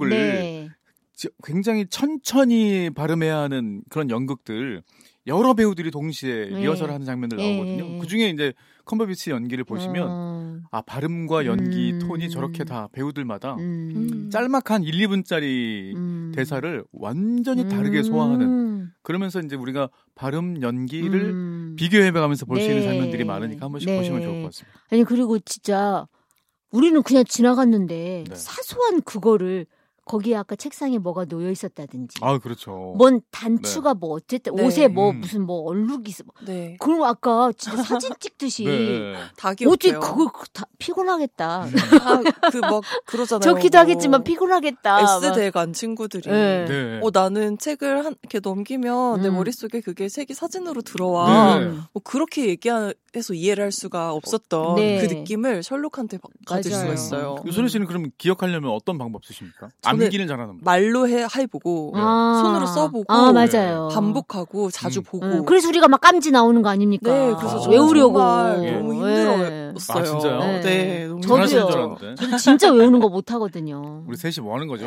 목을 네. 굉장히 천천히 발음해야 하는 그런 연극들 여러 배우들이 동시에 리허설을 하는 장면들 나오거든요. 그중에 이제 컴버비치 연기를 보시면 발음과 연기, 톤이 저렇게 다 배우들마다 짤막한 1, 2분짜리 대사를 완전히 다르게 소화하는 그러면서 이제 우리가 발음, 연기를 비교해가면서 볼 수 있는 장면들이 많으니까 한 번씩 보시면 좋을 것 같습니다. 아니 그리고 진짜 우리는 그냥 지나갔는데 사소한 그거를 거기에 아까 책상에 뭐가 놓여 있었다든지. 아, 그렇죠. 뭔 단추가 뭐 어쨌든 옷에 뭐 무슨 뭐 얼룩이 있어. 그런 거 아까 진짜 사진 찍듯이. 다 기억해요. 어떻게 그걸 다 피곤하겠다. 그 막 그러잖아요. 좋기도 하겠지만 피곤하겠다. S대간 친구들이. 나는 책을 이렇게 넘기면 내 머릿속에 그게 색이 사진으로 들어와. 뭐 그렇게 얘기해서 이해를 할 수가 없었던 그 느낌을 셜록한테 가질 수가 있어요. 유선희 씨는 그럼 기억하려면 어떤 방법 쓰십니까? 암기는 잘하는 말로 해보고 손으로 써보고 맞아요. 반복하고 자주 보고. 그래서 우리가 막 깜지 나오는 거 아닙니까? 네, 그래서 외우려고 너무 힘들었어요. 아, 진짜요? 네, 너무 저도요. 저는 진짜 외우는 거 못 하거든요. 우리 셋이 뭐 하는 거죠?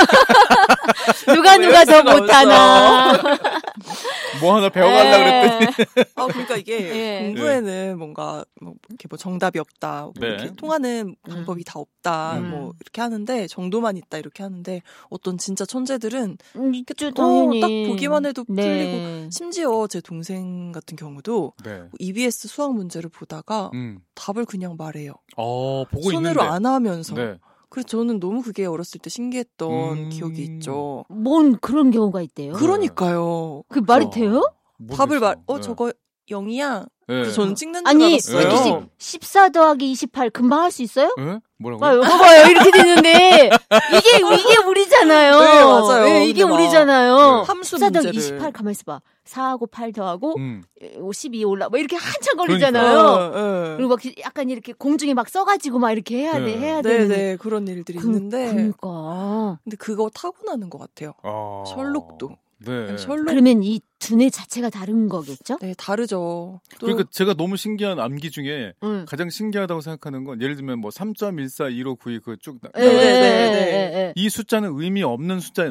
누가 더 못하나? 뭐 하나 배워가려고 그랬더니. 그러니까 이게 공부에는 뭔가 이렇게 뭐 정답이 없다, 이렇게 통하는 방법이 다 없다, 뭐 이렇게 하는데 정도만 있다 이렇게 하는데 어떤 진짜 천재들은 당연히 딱 보기만 해도 풀리고 심지어 제 동생 같은 경우도 EBS 수학 문제를 보다가 답을 그냥 말해요. 보고 손으로 있는데. 안 하면서. 그래서 저는 너무 그게 어렸을 때 신기했던 기억이 있죠. 뭔 그런 경우가 있대요? 그러니까요. 그 말이 돼요? 답을 저거 0이야. 그래서 저는 찍는 줄 알았어요. 아니, 14 더하기 28 금방 할 수 있어요? 뭐라고요? 봐봐요. 이렇게 되는데 이게 우리잖아요. 네, 맞아요. 네, 이게 우리잖아요. 함수 14 더하기 문제를. 28 가만히 있어봐. 4하고 8 더하고 12 올라 뭐 이렇게 한참 걸리잖아요. 그리고 막 약간 이렇게 공중에 막 써가지고 막 이렇게 해야 되는. 네, 그런 일들이 있는데. 그러니까. 근데 그거 타고나는 것 같아요. 셜록도. 그러면 이 두뇌 자체가 다른 거겠죠? 네, 다르죠. 그러니까 제가 너무 신기한 암기 중에 가장 신기하다고 생각하는 건 예를 들면 뭐 3.141592 그 쭉 이 숫자는 의미 없는 숫자의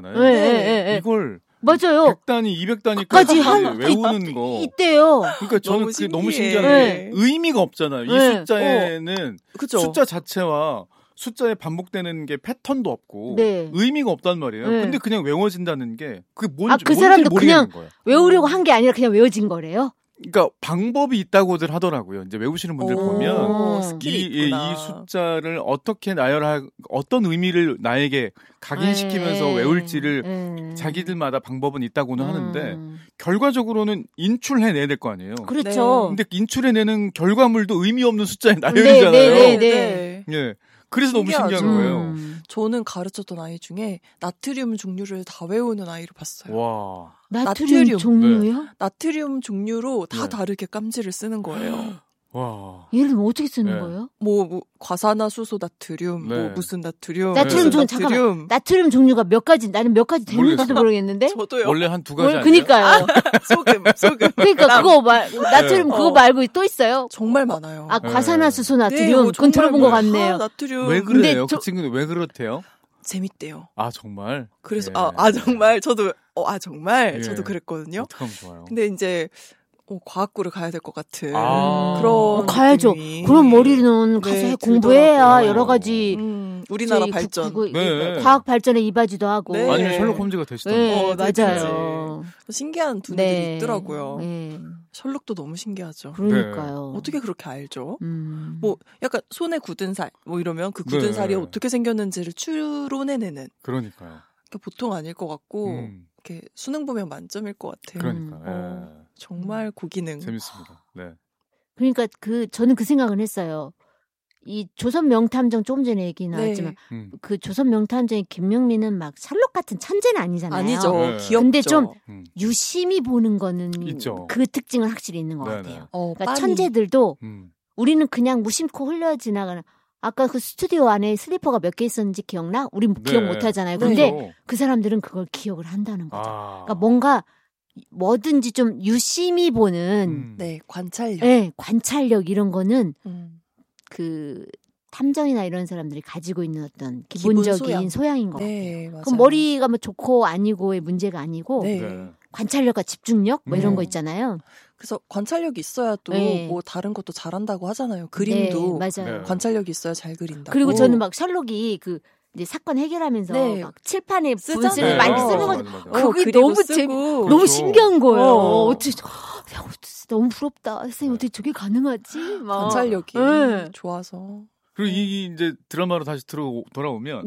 나열이잖아요. 이걸 맞아요. 100단위, 200단위까지 외우는 거. 있대요. 그러니까 저는 그게 너무 신기한 게 의미가 없잖아요. 이 숫자에는 숫자 자체와 숫자에 반복되는 게 패턴도 없고 의미가 없단 말이에요. 근데 그냥 외워진다는 게 그게 뭔지 그 사람도 모르겠는 그냥 거예요. 외우려고 한 게 아니라 그냥 외워진 거래요? 그러니까 방법이 있다고들 하더라고요. 이제 외우시는 분들 보면 이 숫자를 어떻게 어떤 의미를 나에게 각인시키면서 외울지를 자기들마다 방법은 있다고는 하는데 결과적으로는 인출해내야 될 거 아니에요. 그렇죠. 근데 인출해내는 결과물도 의미 없는 숫자의 나열이잖아요. 네. 그래서 너무 신기한 거예요. 저는 가르쳤던 아이 중에 나트륨 종류를 다 외우는 아이를 봤어요. 와. 나트륨 종류요? 나트륨 종류로 다 다르게 깜지를 쓰는 거예요. 와. 예를 들면 어떻게 쓰는 거예요? 뭐 과산화수소 나트륨, 뭐 무슨 나트륨. 잠깐만. 나트륨 종류가 몇 가지, 나는 몇 가지 되는지도 모르겠는데. 저도요. 원래 한 두 가지 아니에요? 그니까요. 소금. 그러니까 그거 나트륨 그거 말고 또 있어요? 정말 많아요. 과산화수소 나트륨. 그건 들어본 것 같네요. 나트륨. 왜 그래요? 그 친구는 왜 그렇대요? 재밌대요. 아, 정말? 그래서 정말 저도 정말 저도 그랬거든요. 어떡하면 좋아요. 근데 이제 과학고를 가야 될 것 같은 그런 가야죠. 그런 머리는 가서 공부해야 여러 가지 우리나라 발전, 과학 발전에 이바지도 하고 아니면 셜록 홈즈가 되시던가. 맞아요. 신기한 두뇌들이 있더라고요. 셜록도 너무 신기하죠. 그러니까요. 어떻게 그렇게 알죠? 뭐 약간 손에 굳은 살 뭐 이러면 그 굳은 살이 어떻게 생겼는지를 추론해내는. 그러니까요. 그러니까 보통 아닐 것 같고 이렇게 수능 보면 만점일 것 같아요. 그러니까. 정말 고기능. 재밌습니다. 네. 그러니까 저는 그 생각은 했어요. 이 조선 명탐정 조금 전에 얘기 나왔지만 그 조선 명탐정의 김명민은 막 셜록 같은 천재는 아니잖아요. 아니죠. 귀엽죠. 근데 좀 유심히 보는 거는 있죠. 그 특징은 확실히 있는 것 같아요. 그러니까 빤히. 천재들도 우리는 그냥 무심코 흘려 지나가는. 아까 그 스튜디오 안에 슬리퍼가 몇 개 있었는지 기억나? 우린 기억 못 하잖아요. 근데 그 사람들은 그걸 기억을 한다는 거죠. 그러니까 뭔가 뭐든지 좀 유심히 보는 관찰력. 네, 관찰력 이런 거는 탐정이나 이런 사람들이 가지고 있는 어떤 기본적인 소양인 것 네, 같아요. 그럼 머리가 뭐 좋고 아니고의 문제가 아니고 네. 관찰력과 집중력 뭐 이런 거 있잖아요. 그래서 관찰력이 있어야 또 뭐 다른 것도 잘한다고 하잖아요. 그림도 맞아요. 관찰력이 있어야 잘 그린다고. 그리고 저는 막 셜록이 이제 사건 해결하면서 막 칠판에 분수를 많이 쓰는 거 그게 너무 신기한 거예요. 어떻게 너무 부럽다. 선생님 어떻게 저게 가능하지? 막. 관찰력이 좋아서. 그리고 이제 드라마로 다시 돌아오면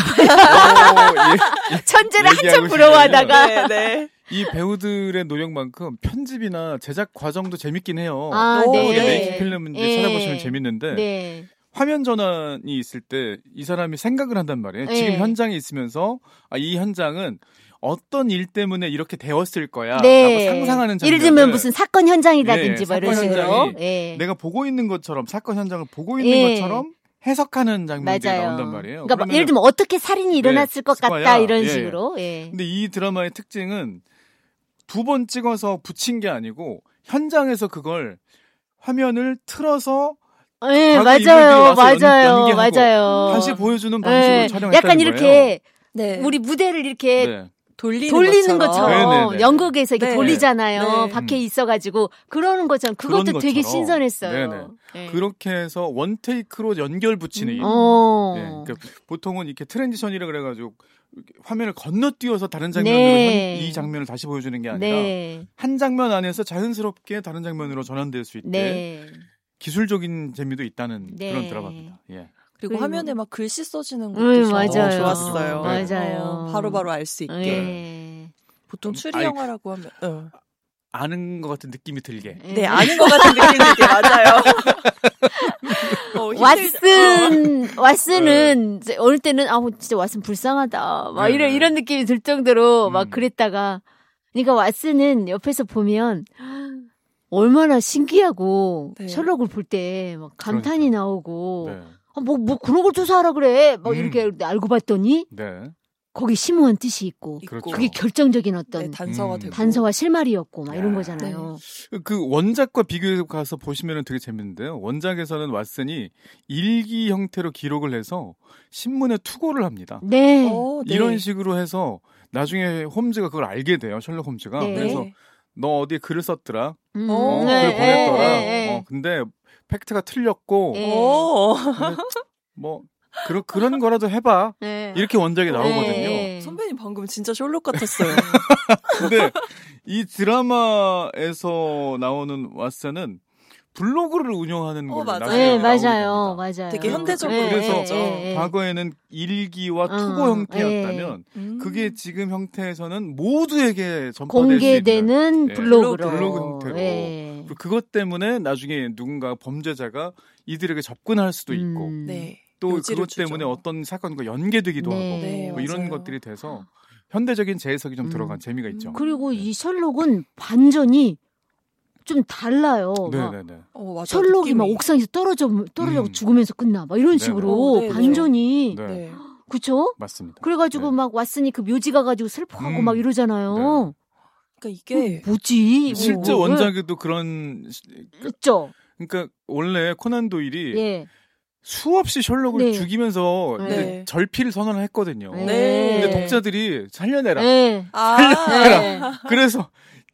천재를 한참 부러워하다가 이 배우들의 노력만큼 편집이나 제작 과정도 재밌긴 해요. 메이킹 필름 찾아보시면 재밌는데 화면 전환이 있을 때 이 사람이 생각을 한단 말이에요. 지금 현장에 있으면서 이 현장은 어떤 일 때문에 이렇게 되었을 거야 라고 상상하는 장면. 예를 들면 무슨 사건 현장이라든지 뭐 이런 식으로 내가 보고 있는 것처럼 사건 현장을 보고 있는 것처럼 해석하는 장면들이 나온단 말이에요. 그러니까 예를 들면 어떻게 살인이 일어났을 것 같다 이런 식으로. 근데 이 드라마의 특징은 2번 찍어서 붙인 게 아니고 현장에서 그걸 화면을 틀어서 맞아요. 다시 보여주는 방식으로 촬영했다는 약간 이렇게 거예요. 우리 무대를 이렇게 돌리는 것처럼 연극에서 이렇게 돌리잖아요. 밖에 있어가지고 그러는 것처럼 그것도 되게 신선했어요. 그렇게 해서 원테이크로 연결 붙이는 그러니까 보통은 이렇게 트랜지션이라 그래가지고 화면을 건너뛰어서 다른 장면으로 이 장면을 다시 보여주는 게 아니라 한 장면 안에서 자연스럽게 다른 장면으로 전환될 수 있게 기술적인 재미도 있다는 그런 드라마입니다. 그리고 화면에 막 글씨 써지는 것도 좋았어요. 맞아요. 바로바로 알 수 있게. 보통 추리 영화라고 하면 아는 것 같은 느낌이 들게. 네, 아는 것 같은 느낌이 들게. 맞아요. 왓슨은 어느 때는 진짜 왓슨 불쌍하다. 막 이런 느낌이 들 정도로 막 그랬다가 그러니까 왓슨은 옆에서 보면 얼마나 신기하고 셜록을 볼 때 막 감탄이 나오고 뭐 그런 걸 조사하라 그래. 막 이렇게 알고 봤더니 거기 심오한 뜻이 있고 그게 결정적인 어떤 단서와 실마리였고 막 이런 거잖아요. 그 원작과 비교해 가서 보시면 되게 재밌는데요. 원작에서는 왓슨이 일기 형태로 기록을 해서 신문에 투고를 합니다. 이런 식으로 해서 나중에 홈즈가 그걸 알게 돼요. 셜록 홈즈가. 그래서 너 어디에 글을 썼더라. 글을 보냈더라. 근데 팩트가 틀렸고 뭐 그런 거라도 해봐. 이렇게 원작에 나오거든요. 선배님 방금 진짜 셜록 같았어요. 근데 이 드라마에서 나오는 왓슨은 블로그를 운영하는 걸로 맞아요. 되게 현대적으로. 그래서 과거에는 일기와 투고 형태였다면 그게 지금 형태에서는 모두에게 전파될 공개되는 수 있는 블로그 형태로. 그리고 그것 때문에 나중에 누군가 범죄자가 이들에게 접근할 수도 있고 또 그것 때문에 어떤 사건과 연계되기도 하고 뭐 이런 것들이 돼서 현대적인 재해석이 좀 들어간 재미가 있죠. 그리고 이 셜록은 반전이 좀 달라요. 셜록이 막 옥상에서 떨어져 죽으면서 끝나. 막 이런 식으로 반전이. 그쵸? 맞습니다. 그래가지고 막 왓슨이 그 묘지 가가지고 슬퍼하고 막 이러잖아요. 그러니까 이게 뭐지? 실제 원작에도 그런 있죠. 그러니까 원래 코난 도일이 수없이 셜록을 죽이면서 절필 선언을 했거든요. 근데 독자들이 살려내라. 살려내라. 그래서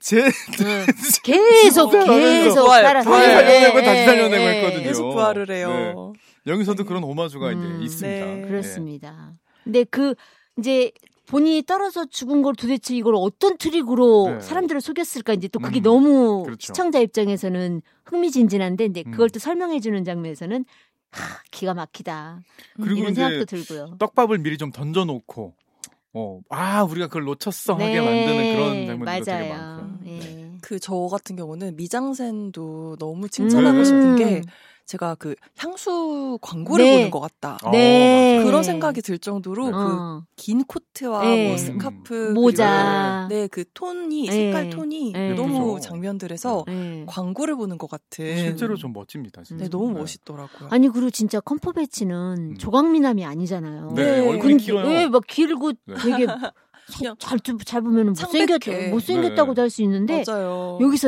계속 살려내고 다시 살려내고 했거든요. 계속 부활을 해요. 여기서도 그런 오마주가 이제 있습니다. 그렇습니다. 근데 이제 본인이 떨어져 죽은 걸 도대체 이걸 어떤 트릭으로 사람들을 속였을까 이제 또 그게 너무 시청자 입장에서는 흥미진진한데 근데 그걸 또 설명해주는 장면에서는 기가 막히다. 그리고 이런 생각도 들고요. 떡밥을 미리 좀 던져놓고 우리가 그걸 놓쳤어 하게 만드는 그런 장면도 되게 많고요. 저 같은 경우는 미장센도 너무 칭찬하고 싶은 게 제가 그 향수 광고를 보는 것 같다. 그런 생각이 들 정도로 그 긴 코트와 뭐 스카프, 모자, 그 톤이 색깔 톤이 너무 장면들에서 광고를 보는 것 같은. 실제로 좀 멋집니다. 진짜. 너무 멋있더라고요. 아니 그리고 진짜 컴퍼배치는 조각미남이 아니잖아요. 얼굴이 길어요. 막 길고 되게 잘 보면 못생겼다고도 할 수 있는데 맞아요. 여기서는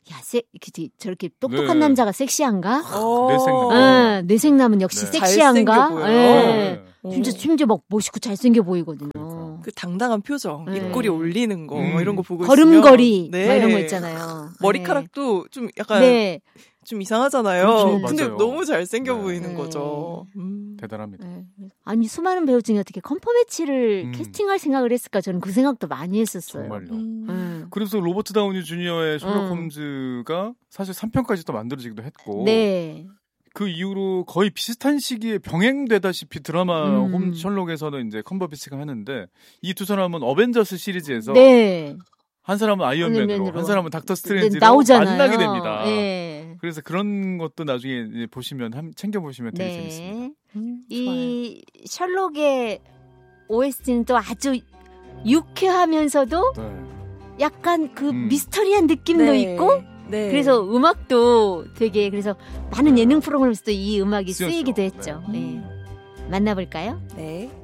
야, 저렇게 똑똑한 남자가 섹시한가? 뇌생남 역시 섹시한가? 심지어 막 멋있고 잘생겨 보이거든요. 그 당당한 표정, 입꼬리 올리는 거, 이런 거 보고 걸음걸이, 막 이런 거 있잖아요. 머리카락도 좀 약간 좀 이상하잖아요. 그렇죠, 근데 맞아요. 너무 잘생겨 보이는 거죠. 대단합니다. 아니, 수많은 배우 중에 어떻게 컴퍼매치를 캐스팅할 생각을 했을까? 저는 그 생각도 많이 했었어요. 정말요. 그래서 로버트 다우니 주니어의 셜록 홈즈가 사실 3편까지 또 만들어지기도 했고 그 이후로 거의 비슷한 시기에 병행되다시피 드라마 홈 셜록에서는 이제 컴버비치가 하는데 이 두 사람은 어벤져스 시리즈에서 한 사람은 아이언맨으로 한 사람은 닥터 스트레인지로 만나게 됩니다. 그래서 그런 것도 나중에 이제 보시면 챙겨보시면 되게 재밌습니다. 이 셜록의 OST는 또 아주 유쾌하면서도 약간 그 미스터리한 느낌도 있고 그래서 음악도 되게 그래서 많은 예능 프로그램에서도 이 음악이 쓰이기도 했죠. 만나볼까요? 네.